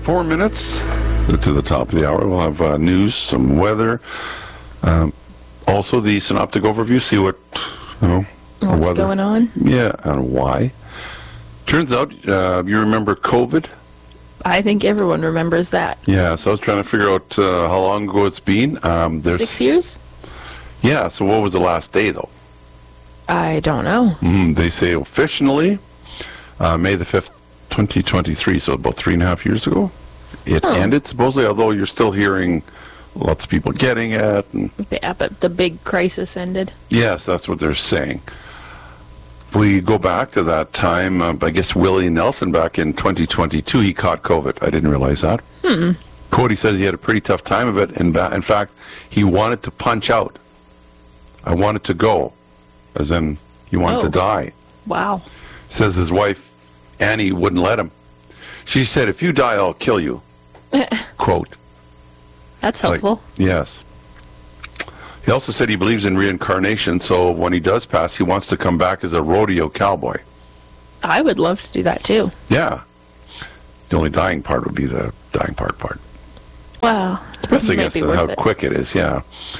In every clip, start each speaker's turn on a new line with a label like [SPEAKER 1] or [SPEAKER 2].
[SPEAKER 1] 4 minutes to the top of the hour. We'll have news, some weather, also the synoptic overview. See what
[SPEAKER 2] what's going on.
[SPEAKER 1] Yeah, and why. Turns out you remember COVID.
[SPEAKER 2] I think everyone remembers that.
[SPEAKER 1] Yeah, so I was trying to figure out how long ago it's been.
[SPEAKER 2] 6 years?
[SPEAKER 1] Yeah, so what was the last day, though?
[SPEAKER 2] I don't know.
[SPEAKER 1] They say officially May the 5th, 2023, so about 3.5 years ago. It ended, supposedly, although you're still hearing lots of people getting it.
[SPEAKER 2] Yeah, but the big crisis ended.
[SPEAKER 1] Yes, that's what they're saying. We go back to that time, I guess Willie Nelson back in 2022, he caught COVID. I didn't realize that. Cody says he had a pretty tough time of it. In fact, he wanted to punch out. I wanted to go, as in he wanted to die.
[SPEAKER 2] Wow.
[SPEAKER 1] Says his wife, Annie, wouldn't let him. She said, if you die, I'll kill you. Quote.
[SPEAKER 2] That's helpful.
[SPEAKER 1] Yes. He also said he believes in reincarnation, so when he does pass, he wants to come back as a rodeo cowboy.
[SPEAKER 2] I would love to do that, too.
[SPEAKER 1] Yeah. The only dying part would be the dying part.
[SPEAKER 2] Well,
[SPEAKER 1] that's against how quick it is, yeah.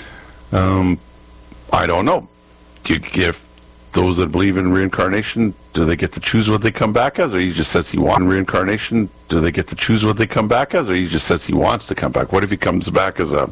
[SPEAKER 1] I don't know. Do you give those that believe in reincarnation, do they get to choose what they come back as? Or he just says he wants reincarnation, do they get to choose what they come back as? Or he just says he wants to come back? What if he comes back as a